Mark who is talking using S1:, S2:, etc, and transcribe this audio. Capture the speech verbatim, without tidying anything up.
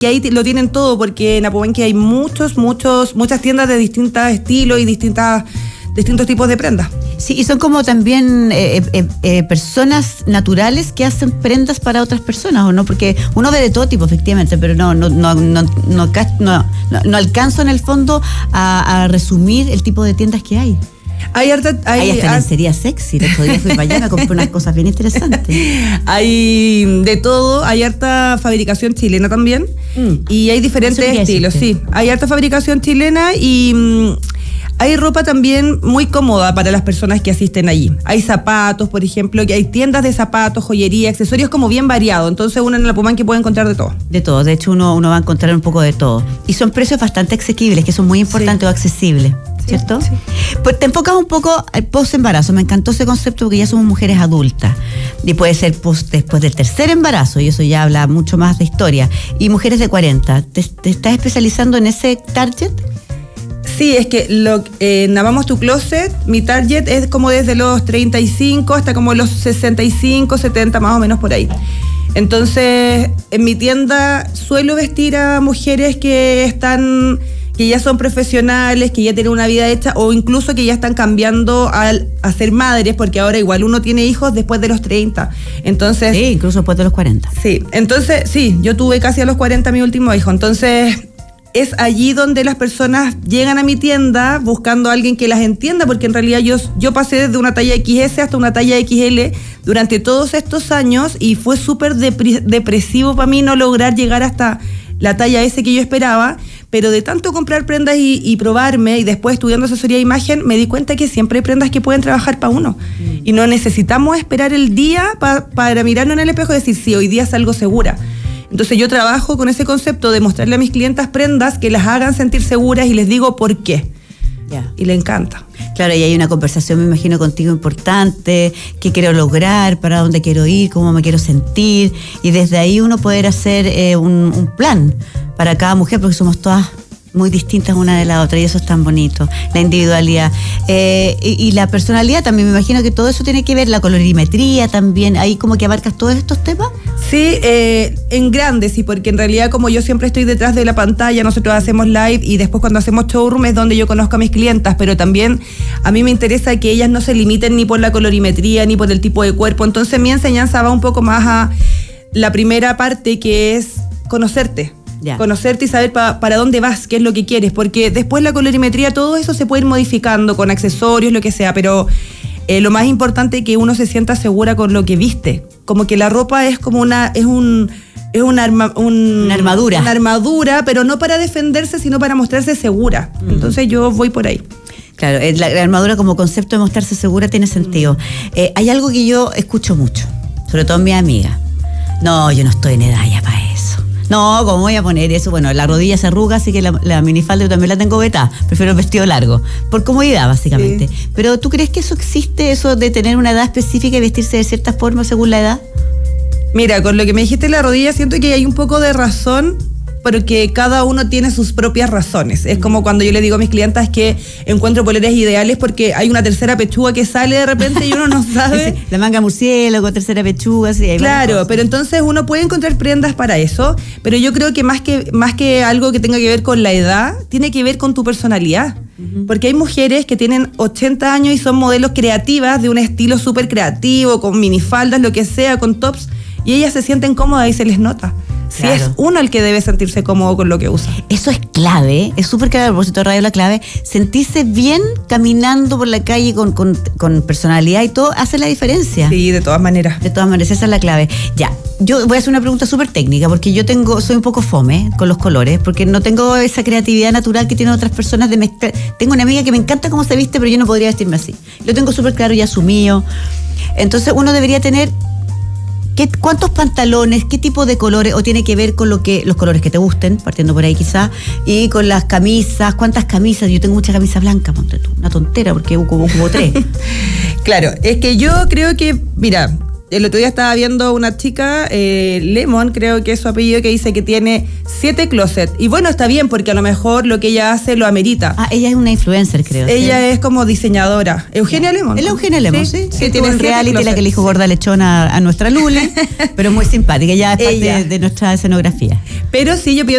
S1: que ahí lo tienen todo, porque en Apumanque hay muchos, muchos, muchas tiendas de distintos estilos y distintas, distintos tipos de prendas.
S2: Sí, y son como también eh, eh, eh, personas naturales que hacen prendas para otras personas, ¿o no? Porque uno ve de todo tipo, efectivamente, pero no no no no no, no, no, no alcanzo en el fondo a, a resumir el tipo de tiendas que hay.
S1: Hay, harta, hay,
S2: hay hasta lencería sexy. El otro día fui para allá, me compré unas cosas bien interesantes.
S1: Hay de todo, hay harta fabricación chilena también, mm. y hay diferentes estilos, sí. Hay harta fabricación chilena y mm, hay ropa también muy cómoda para las personas que asisten allí. Hay zapatos, por ejemplo, que hay tiendas de zapatos, joyería, accesorios como bien variado. Entonces uno en el Apumanque puede encontrar de todo.
S2: De todo, de hecho uno, uno va a encontrar un poco de todo. Y son precios bastante asequibles, que son muy importantes, sí. O accesibles. ¿Cierto? Sí, sí. Pues te enfocas un poco al post-embarazo. Me encantó ese concepto porque ya somos mujeres adultas. Y puede ser post, después del tercer embarazo, y eso ya habla mucho más de historia. Y mujeres de cuarenta. ¿Te, te estás especializando en ese target?
S1: Sí, es que lo, eh, en Amamos tu Closet, mi target es como desde los treinta y cinco hasta como los sesenta y cinco, setenta, más o menos por ahí. Entonces, en mi tienda suelo vestir a mujeres que están... que ya son profesionales, que ya tienen una vida hecha, o incluso que ya están cambiando a, a ser madres, porque ahora igual uno tiene hijos después de los treinta. Entonces,
S2: sí, incluso después de los cuarenta.
S1: Sí, entonces, sí, yo tuve casi a los cuarenta mi último hijo. Entonces, es allí donde las personas llegan a mi tienda buscando a alguien que las entienda, porque en realidad yo, yo pasé desde una talla equis ese hasta una talla equis ele durante todos estos años, y fue súper depri- depresivo para mí no lograr llegar hasta la talla ese que yo esperaba, pero de tanto comprar prendas y, y probarme, y después estudiando asesoría de imagen, me di cuenta que siempre hay prendas que pueden trabajar para uno. Mm. Y no necesitamos esperar el día pa, para mirarnos en el espejo y decir, sí, hoy día salgo segura. Entonces yo trabajo con ese concepto de mostrarle a mis clientas prendas que las hagan sentir seguras, y les digo por qué. Yeah. Y le encanta.
S2: Claro, y hay una conversación, me imagino, contigo importante, qué quiero lograr, para dónde quiero ir, cómo me quiero sentir, y desde ahí uno poder hacer eh, un, un plan para cada mujer, porque somos todas muy distintas una de la otra, y eso es tan bonito, la individualidad. Eh, y, y la personalidad también, me imagino que todo eso tiene que ver, la colorimetría también, ahí como que abarcas todos estos temas.
S1: Sí, eh, en grande, sí, porque en realidad como yo siempre estoy detrás de la pantalla, nosotros hacemos live y después cuando hacemos showroom es donde yo conozco a mis clientas, pero también a mí me interesa que ellas no se limiten ni por la colorimetría ni por el tipo de cuerpo. Entonces mi enseñanza va un poco más a la primera parte, que es conocerte. Ya. Conocerte y saber pa, para dónde vas, qué es lo que quieres, porque después la colorimetría, todo eso se puede ir modificando con accesorios, lo que sea, pero eh, lo más importante es que uno se sienta segura con lo que viste, como que la ropa es como una, es un, es una, arma, un,
S2: una armadura,
S1: una armadura, pero no para defenderse, sino para mostrarse segura. Mm. Entonces yo voy por ahí.
S2: Claro, la, la armadura como concepto de mostrarse segura tiene sentido. Mm. Eh, hay algo que yo escucho mucho, sobre todo en mi amiga. No, yo no estoy en edad ya para eso. No, ¿cómo voy a poner eso? Bueno, la rodilla se arruga, así que la, la minifalda yo también la tengo vetada. Prefiero el vestido largo, por comodidad, básicamente. Sí. Pero ¿tú crees que eso existe, eso de tener una edad específica y vestirse de cierta forma según la edad?
S1: Mira, con lo que me dijiste de la rodilla, siento que hay un poco de razón, porque cada uno tiene sus propias razones. Es como cuando yo le digo a mis clientas que encuentro poleras ideales porque hay una tercera pechuga que sale de repente y uno no sabe.
S2: La manga murciélago, tercera pechuga, sí. Hay
S1: claro, pero entonces uno puede encontrar prendas para eso, pero yo creo que más que más que algo que tenga que ver con la edad, tiene que ver con tu personalidad. Uh-huh. Porque hay mujeres que tienen ochenta años y son modelos creativas de un estilo súper creativo, con minifaldas, lo que sea, con tops, y ellas se sienten cómodas y se les nota. Si claro. Es uno el que debe sentirse cómodo con lo que usa.
S2: Eso es clave, es súper clave, a propósito de radio la clave, sentirse bien caminando por la calle con, con, con personalidad y todo, hace la diferencia.
S1: Sí, de todas maneras.
S2: De todas maneras, esa es la clave. Ya, yo voy a hacer una pregunta súper técnica, porque yo tengo, soy un poco fome con los colores, porque no tengo esa creatividad natural que tienen otras personas de mezclar. Tengo una amiga que me encanta cómo se viste, pero yo no podría vestirme así. Lo tengo súper claro y asumido. Entonces uno debería tener... ¿Qué, ¿Cuántos pantalones, qué tipo de colores, o tiene que ver con lo que los colores que te gusten, partiendo por ahí quizás, y con las camisas, cuántas camisas? Yo tengo muchas camisas blancas, ponte tú, una tontera, porque hubo como tres.
S1: Claro, es que yo creo que, mira, el otro día estaba viendo una chica, eh, Lemon, creo que es su apellido, que dice que tiene siete closets. Y bueno, está bien, porque a lo mejor lo que ella hace lo amerita.
S2: Ah, ella es una influencer, creo.
S1: Ella
S2: ¿sí?
S1: es como diseñadora. Eugenia Lemon.
S2: Es la Eugenia Lemon, sí.
S1: Sí,
S2: que
S1: sí,
S2: tiene el reality, la que le dijo gorda lechona a nuestra Lule, pero muy simpática, ya es parte
S1: Ella.
S2: de, de nuestra escenografía.
S1: Pero sí, yo pienso